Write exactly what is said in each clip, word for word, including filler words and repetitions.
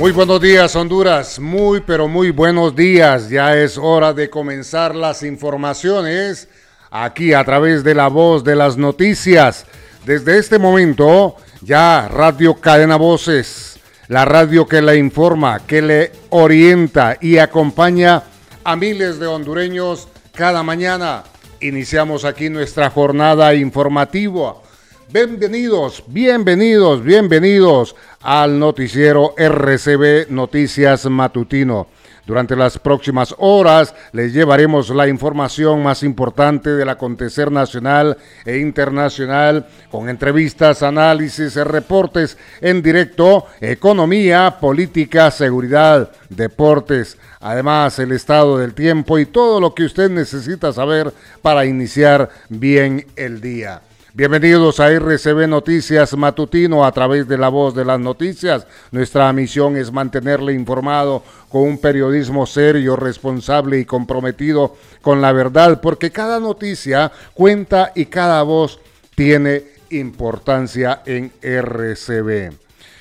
Muy buenos días, Honduras. Muy, pero muy buenos días. Ya es hora de comenzar las informaciones aquí a través de la voz de las noticias. Desde este momento, ya Radio Cadena Voces, la radio que le informa, que le orienta y acompaña a miles de hondureños cada mañana. Iniciamos aquí nuestra jornada informativa. Bienvenidos, bienvenidos, bienvenidos al noticiero R C B Noticias Matutino. Durante las próximas horas les llevaremos la información más importante del acontecer nacional e internacional, con entrevistas, análisis, reportes en directo, economía, política, seguridad, deportes, además el estado del tiempo y todo lo que usted necesita saber para iniciar bien el día. Bienvenidos a R C B Noticias Matutino a través de la voz de las noticias. Nuestra misión es mantenerle informado con un periodismo serio, responsable y comprometido con la verdad, porque cada noticia cuenta y cada voz tiene importancia en R C B.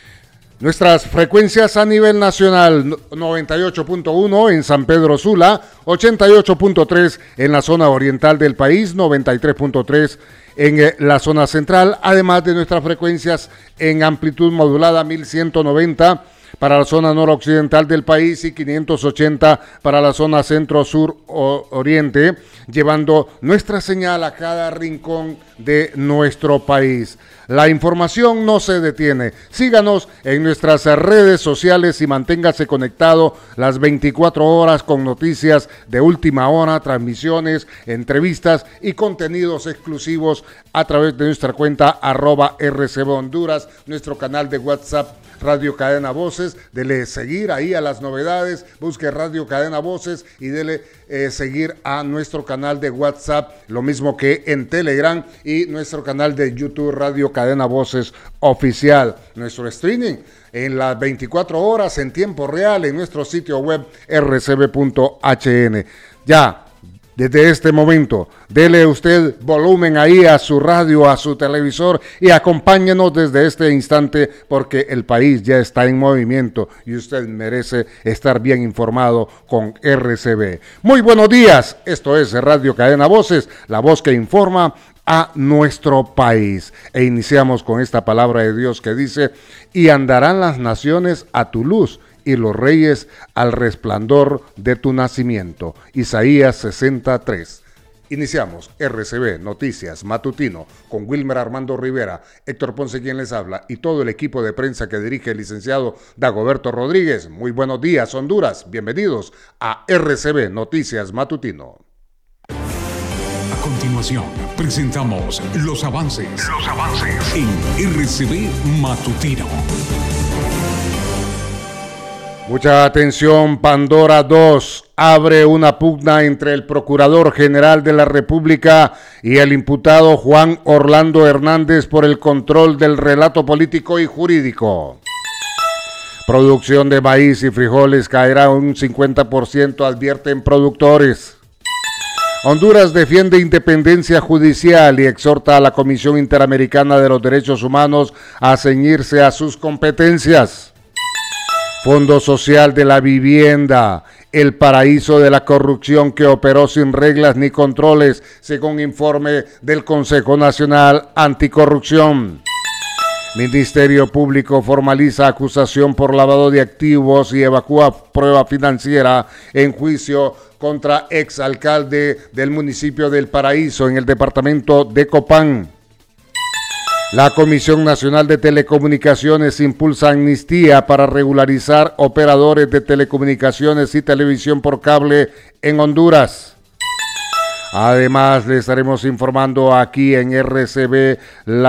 Nuestras frecuencias a nivel nacional: noventa y ocho punto uno en San Pedro Sula, ochenta y ocho punto tres en la zona oriental del país, noventa y tres punto tres en la zona central, además de nuestras frecuencias en amplitud modulada mil ciento noventa para la zona noroccidental del país y quinientos ochenta para la zona centro-sur-oriente, llevando nuestra señal a cada rincón de nuestro país. La información no se detiene. Síganos en nuestras redes sociales y manténgase conectado las veinticuatro horas con noticias de última hora, transmisiones, entrevistas y contenidos exclusivos a través de nuestra cuenta arroba R C B Honduras, nuestro canal de WhatsApp Radio Cadena Voces. Dele seguir ahí a las novedades, busque Radio Cadena Voces y dele eh, seguir a nuestro canal de WhatsApp, lo mismo que en Telegram, y nuestro canal de YouTube Radio Cadena Voces Oficial. Nuestro streaming en las veinticuatro horas en tiempo real en nuestro sitio web r c b punto h n. Ya, desde este momento, dele usted volumen ahí a su radio, a su televisor y acompáñenos desde este instante, porque el país ya está en movimiento y usted merece estar bien informado con R C B. Muy buenos días, esto es Radio Cadena Voces, la voz que informa a nuestro país. E iniciamos con esta palabra de Dios que dice: y andarán las naciones a tu luz, y los reyes al resplandor de tu nacimiento. Isaías sesenta y tres. Iniciamos R C B Noticias Matutino con Wilmer Armando Rivera, Héctor Ponce quien les habla y todo el equipo de prensa que dirige el licenciado Dagoberto Rodríguez. Muy buenos días, Honduras. Bienvenidos a R C B Noticias Matutino. A continuación, presentamos los avances, los avances en R C B Matutino. Mucha atención, Pandora dos abre una pugna entre el Procurador General de la República y el imputado Juan Orlando Hernández por el control del relato político y jurídico. Producción de maíz y frijoles caerá un cincuenta por ciento, advierten productores. Honduras defiende independencia judicial y exhorta a la Comisión Interamericana de los Derechos Humanos a ceñirse a sus competencias. Fondo Social de la Vivienda, el paraíso de la corrupción que operó sin reglas ni controles, según informe del Consejo Nacional Anticorrupción. Ministerio Público formaliza acusación por lavado de activos y evacúa prueba financiera en juicio contra exalcalde del municipio del Paraíso en el departamento de Copán. La Comisión Nacional de Telecomunicaciones impulsa amnistía para regularizar operadores de telecomunicaciones y televisión por cable en Honduras. Además, le estaremos informando aquí en R C B la